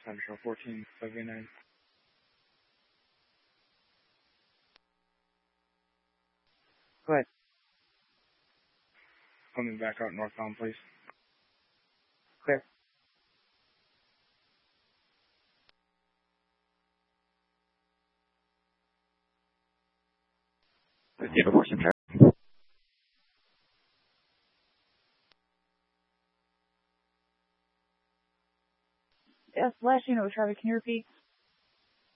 Central 1479. Go ahead. Coming back out northbound, please. Clear. Yes, last unit with traffic. Can you repeat?